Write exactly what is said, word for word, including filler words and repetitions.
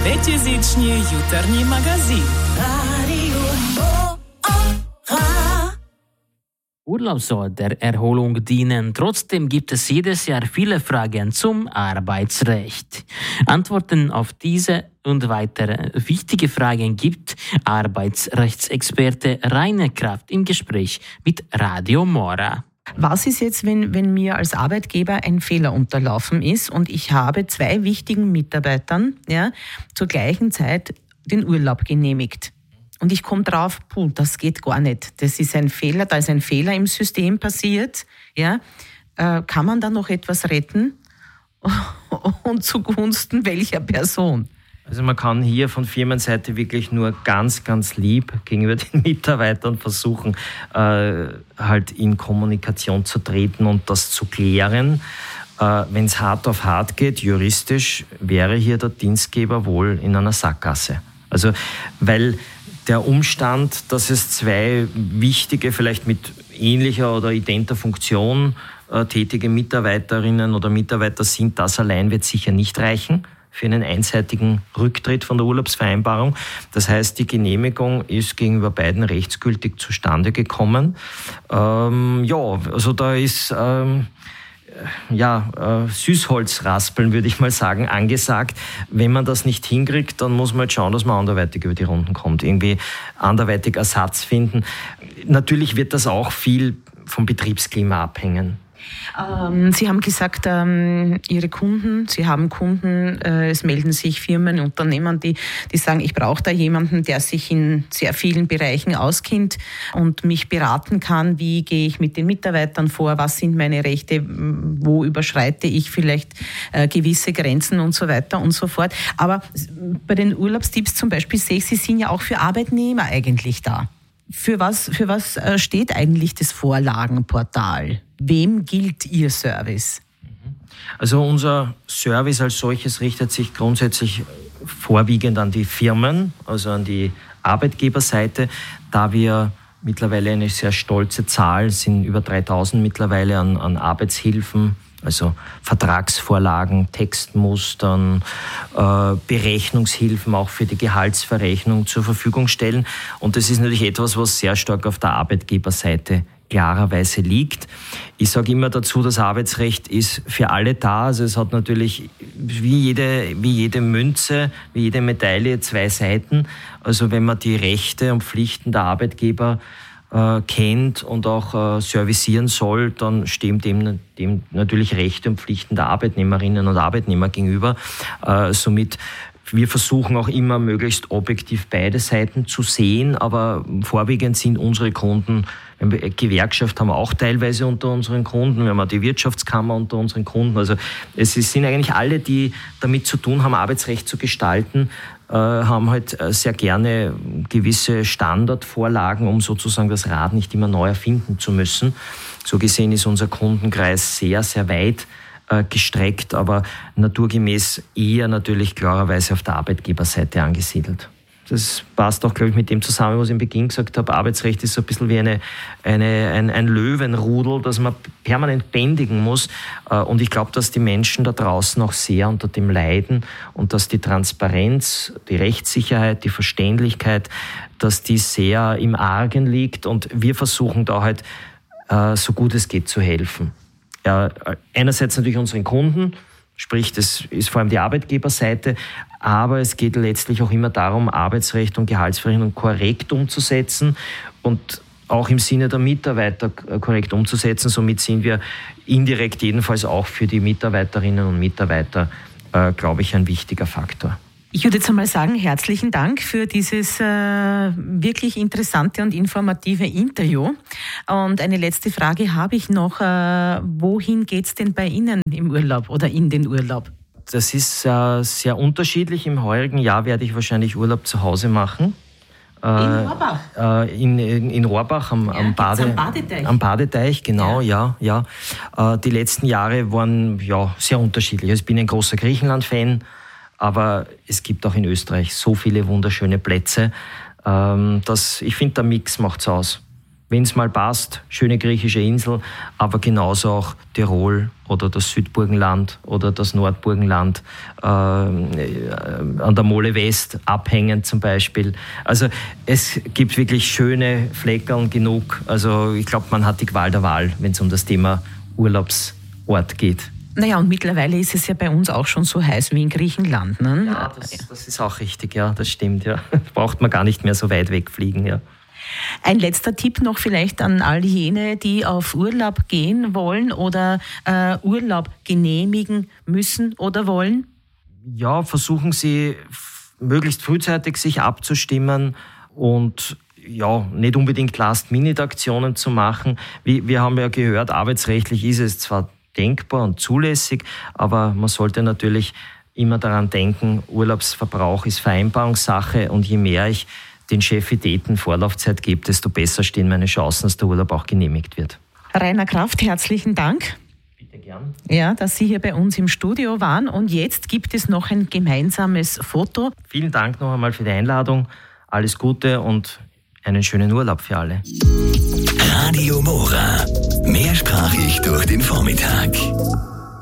Пятизичный jutarnji magazin. Urlaubsort der Erholung dienen. Trotzdem gibt es jedes Jahr viele Fragen zum Arbeitsrecht. Antworten auf diese und weitere wichtige Fragen gibt Arbeitsrechtsexperte Rainer Kraft im Gespräch mit Radio Mora. Was ist jetzt, wenn, wenn mir als Arbeitgeber ein Fehler unterlaufen ist und ich habe zwei wichtigen Mitarbeitern ja, zur gleichen Zeit den Urlaub genehmigt? Und ich komme drauf, puh, das geht gar nicht. Das ist ein Fehler, da ist ein Fehler im System passiert. Ja? Äh, kann man da noch etwas retten? Und zugunsten welcher Person? Also man kann hier von Firmenseite wirklich nur ganz, ganz lieb gegenüber den Mitarbeitern versuchen, äh, halt in Kommunikation zu treten und das zu klären. Äh, wenn es hart auf hart geht, juristisch, wäre hier der Dienstgeber wohl in einer Sackgasse. Also weil der Umstand, dass es zwei wichtige, vielleicht mit ähnlicher oder identer Funktion äh, tätige Mitarbeiterinnen oder Mitarbeiter sind, das allein wird sicher nicht reichen für einen einseitigen Rücktritt von der Urlaubsvereinbarung. Das heißt, die Genehmigung ist gegenüber beiden rechtsgültig zustande gekommen. Ähm, ja, also da ist ähm, ja, äh, Süßholzraspeln, würde ich mal sagen, angesagt. Wenn man das nicht hinkriegt, dann muss man halt schauen, dass man anderweitig über die Runden kommt. Irgendwie anderweitig Ersatz finden. Natürlich wird das auch viel vom Betriebsklima abhängen. Ähm, Sie haben gesagt, ähm, Ihre Kunden, Sie haben Kunden, äh, es melden sich Firmen, Unternehmen, die, die sagen, ich brauche da jemanden, der sich in sehr vielen Bereichen auskennt und mich beraten kann, wie gehe ich mit den Mitarbeitern vor, was sind meine Rechte, wo überschreite ich vielleicht äh, gewisse Grenzen und so weiter und so fort. Aber bei den Urlaubstipps zum Beispiel sehe ich, Sie sind ja auch für Arbeitnehmer eigentlich da. Für was, für was steht eigentlich das Vorlagenportal? Wem gilt Ihr Service? Also unser Service als solches richtet sich grundsätzlich vorwiegend an die Firmen, also an die Arbeitgeberseite, da wir mittlerweile eine sehr stolze Zahl, sind über dreitausend mittlerweile an, an Arbeitshilfen, also Vertragsvorlagen, Textmustern, äh, Berechnungshilfen auch für die Gehaltsverrechnung zur Verfügung stellen. Und das ist natürlich etwas, was sehr stark auf der Arbeitgeberseite klarerweise liegt. Ich sage immer dazu, das Arbeitsrecht ist für alle da. Also es hat natürlich wie jede, wie jede Münze, wie jede Medaille zwei Seiten. Also wenn man die Rechte und Pflichten der Arbeitgeber äh, kennt und auch äh, servicieren soll, dann stehen dem, dem natürlich Rechte und Pflichten der Arbeitnehmerinnen und Arbeitnehmer gegenüber. Äh, somit wir versuchen auch immer möglichst objektiv beide Seiten zu sehen, aber vorwiegend sind unsere Kunden, Gewerkschaft haben wir auch teilweise unter unseren Kunden, wir haben auch die Wirtschaftskammer unter unseren Kunden. Also es sind eigentlich alle, die damit zu tun haben, Arbeitsrecht zu gestalten, äh, haben halt sehr gerne gewisse Standardvorlagen, um sozusagen das Rad nicht immer neu erfinden zu müssen. So gesehen ist unser Kundenkreis sehr, sehr weit gestreckt, aber naturgemäß eher natürlich klarerweise auf der Arbeitgeberseite angesiedelt. Das passt auch, glaube ich, mit dem zusammen, was ich im Beginn gesagt habe. Arbeitsrecht ist so ein bisschen wie eine, eine, ein, ein Löwenrudel, das man permanent bändigen muss. Und ich glaube, dass die Menschen da draußen auch sehr unter dem leiden und dass die Transparenz, die Rechtssicherheit, die Verständlichkeit, dass die sehr im Argen liegt. Und wir versuchen da halt, so gut es geht, zu helfen. Ja, einerseits natürlich unseren Kunden, sprich, das ist vor allem die Arbeitgeberseite, aber es geht letztlich auch immer darum, Arbeitsrecht und Gehaltsverrechnung korrekt umzusetzen und auch im Sinne der Mitarbeiter korrekt umzusetzen. Somit sind wir indirekt jedenfalls auch für die Mitarbeiterinnen und Mitarbeiter, äh, glaube ich, ein wichtiger Faktor. Ich würde jetzt einmal sagen, herzlichen Dank für dieses äh, wirklich interessante und informative Interview. Und eine letzte Frage habe ich noch. Äh, wohin geht's denn bei Ihnen im Urlaub oder in den Urlaub? Das ist äh, sehr unterschiedlich. Im heurigen Jahr werde ich wahrscheinlich Urlaub zu Hause machen. In Rohrbach? Äh, in, in, in Rohrbach am, ja, am, Bade, am Badeteich. Am Badeteich, genau, ja. ja, ja. Äh, die letzten Jahre waren ja sehr unterschiedlich. Also ich bin ein großer Griechenland-Fan. Aber es gibt auch in Österreich so viele wunderschöne Plätze, dass ich finde, der Mix macht's aus. wenn es mal passt, schöne griechische Insel, aber genauso auch Tirol oder das Südburgenland oder das Nordburgenland, äh, an der Mole West abhängen zum Beispiel. Also es gibt wirklich schöne Fleckerl genug. Also ich glaube, man hat die Qual der Wahl, wenn es um das Thema Urlaubsort geht. Naja, und mittlerweile ist es ja bei uns auch schon so heiß wie in Griechenland. Ne? Ja, das, das ist auch richtig, ja, das stimmt. Ja. Braucht man gar nicht mehr so weit wegfliegen, ja. Ein letzter Tipp noch vielleicht an all jene, die auf Urlaub gehen wollen oder äh, Urlaub genehmigen müssen oder wollen? Ja, versuchen Sie möglichst frühzeitig sich abzustimmen und ja, nicht unbedingt Last-Minute-Aktionen zu machen. Wie, wir haben ja gehört, arbeitsrechtlich ist es zwar denkbar und zulässig, aber man sollte natürlich immer daran denken, Urlaubsverbrauch ist Vereinbarungssache und je mehr ich den Chefidäten Vorlaufzeit gebe, desto besser stehen meine Chancen, dass der Urlaub auch genehmigt wird. Rainer Kraft, herzlichen Dank. Bitte gern. Ja, dass Sie hier bei uns im Studio waren und jetzt gibt es noch ein gemeinsames Foto. Vielen Dank noch einmal für die Einladung. Alles Gute und einen schönen Urlaub für alle. Radio Mora. Mehrsprachig durch den Vormittag.